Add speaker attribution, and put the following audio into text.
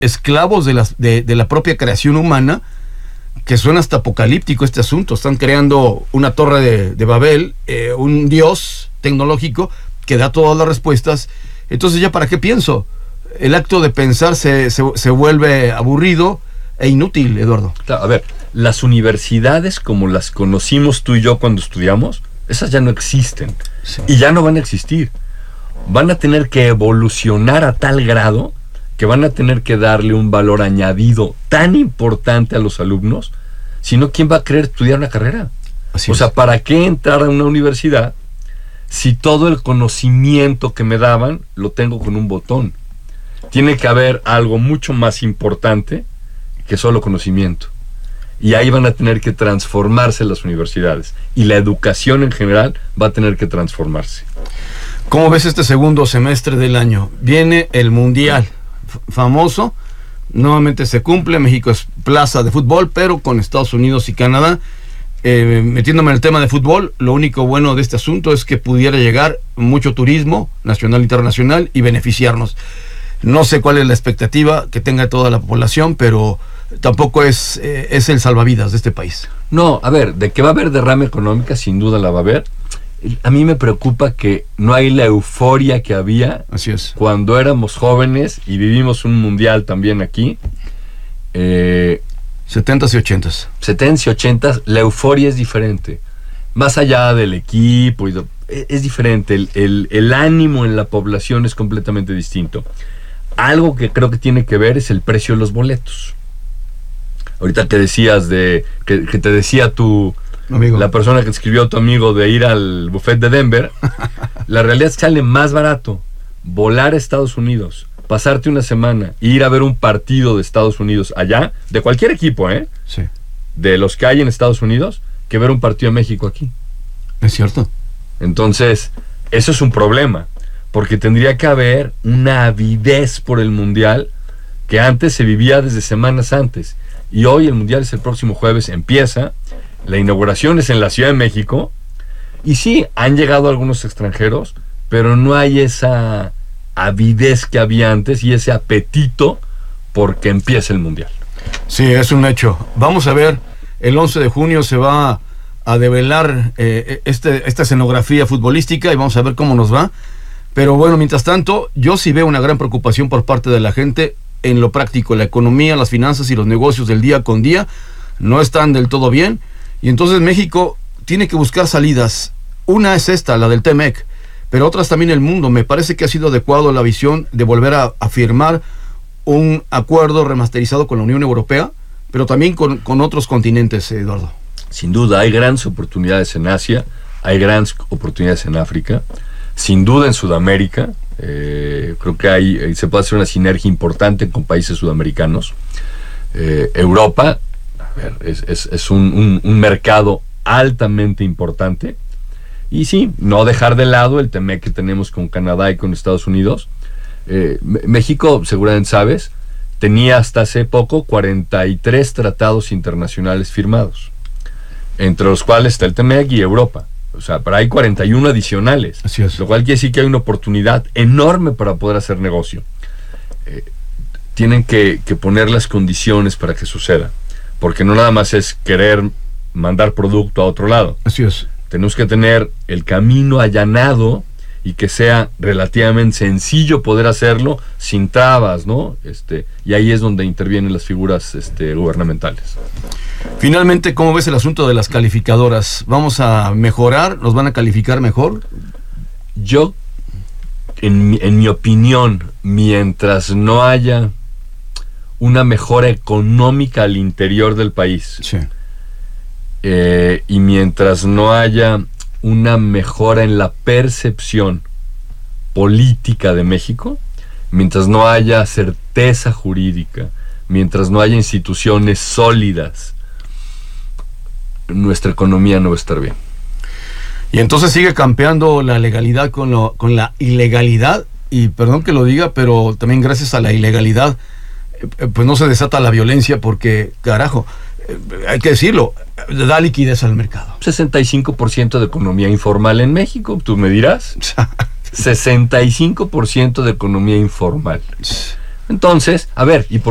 Speaker 1: esclavos de la propia creación humana, que suena hasta apocalíptico este asunto. Están creando una torre de Babel, un dios tecnológico que da todas las respuestas. Entonces, ¿ya para qué pienso? El acto de pensar se vuelve aburrido e inútil, Eduardo.
Speaker 2: Claro, a ver, las universidades como las conocimos tú y yo cuando estudiamos, esas ya no existen. Sí. Y ya no van a existir. Van a tener que evolucionar a tal grado que van a tener que darle un valor añadido tan importante a los alumnos, si no, ¿quién va a querer estudiar una carrera? Así o sea, ¿para qué entrar a una universidad si todo el conocimiento que me daban lo tengo con un botón? Tiene que haber algo mucho más importante que solo conocimiento. Y ahí van a tener que transformarse las universidades. Y la educación en general va a tener que transformarse.
Speaker 1: ¿Cómo ves este segundo semestre del año? Viene el Mundial famoso, nuevamente se cumple. México es plaza de fútbol, pero con Estados Unidos y Canadá. Metiéndome en el tema de fútbol, lo único bueno de este asunto es que pudiera llegar mucho turismo nacional e internacional y beneficiarnos. No sé cuál es la expectativa que tenga toda la población, pero tampoco es el salvavidas de este país.
Speaker 2: No, a ver, de que va a haber derrama económica, sin duda la va a haber. A mí me preocupa que no hay la euforia que había.
Speaker 1: Así es.
Speaker 2: Cuando éramos jóvenes y vivimos un mundial también aquí.
Speaker 1: 70s y 80s.
Speaker 2: 70s y 80s, la euforia es diferente. Más allá del equipo, es diferente. El ánimo en la población es completamente distinto. Algo que creo que tiene que ver es el precio de los boletos. Ahorita te decías que te decía tu amigo, la persona que escribió tu amigo, de ir al buffet de Denver. La realidad es que sale más barato volar a Estados Unidos, pasarte una semana e ir a ver un partido de Estados Unidos allá, de cualquier equipo,
Speaker 1: sí,
Speaker 2: de los que hay en Estados Unidos, que ver un partido de México aquí.
Speaker 1: Es cierto.
Speaker 2: Entonces, eso es un problema, porque tendría que haber una avidez por el Mundial que antes se vivía desde semanas antes. Y hoy el Mundial es el próximo jueves, empieza. La inauguración es en la Ciudad de México. Y sí, han llegado algunos extranjeros, pero no hay esa avidez que había antes y ese apetito porque empieza el Mundial.
Speaker 1: Sí, es un hecho. Vamos a ver, el 11 de junio se va a develar esta escenografía futbolística y vamos a ver cómo nos va. Pero bueno, mientras tanto, yo sí veo una gran preocupación por parte de la gente en lo práctico. La economía, las finanzas y los negocios del día con día no están del todo bien. Y entonces México tiene que buscar salidas. Una es esta, la del TEMEC, pero otras también el mundo. Me parece que ha sido adecuado la visión de volver a firmar un acuerdo remasterizado con la Unión Europea, pero también con otros continentes, Eduardo.
Speaker 2: Sin duda, hay grandes oportunidades en Asia, hay grandes oportunidades en África, sin duda en Sudamérica. Creo que se puede hacer una sinergia importante con países sudamericanos. Europa, a ver, es un mercado altamente importante. Y sí, no dejar de lado el TEMEC que tenemos con Canadá y con Estados Unidos. México, seguramente sabes, tenía hasta hace poco 43 tratados internacionales firmados, entre los cuales está el TEMEC y Europa. O sea, pero hay 41 adicionales.
Speaker 1: Así es.
Speaker 2: Lo cual quiere decir que hay una oportunidad enorme para poder hacer negocio. Tienen que poner las condiciones para que suceda, porque no nada más es querer mandar producto a otro lado.
Speaker 1: Así es.
Speaker 2: Tenemos que tener el camino allanado y que sea relativamente sencillo poder hacerlo sin trabas, ¿no? Y ahí es donde intervienen las figuras gubernamentales.
Speaker 1: Finalmente, ¿cómo ves el asunto de las calificadoras? ¿Vamos a mejorar? ¿Nos van a calificar mejor?
Speaker 2: Yo, en mi opinión, mientras no haya una mejora económica al interior del país,
Speaker 1: sí,
Speaker 2: y mientras no haya una mejora en la percepción política de México, mientras no haya certeza jurídica, mientras no haya instituciones sólidas, nuestra economía no va a estar bien.
Speaker 1: Y entonces sigue campeando la legalidad con la ilegalidad, y perdón que lo diga, pero también gracias a la ilegalidad pues no se desata la violencia, porque carajo, hay que decirlo, da liquidez al mercado.
Speaker 2: 65% de economía informal en México, tú me dirás. 65% de economía informal. Entonces, a ver, ¿y por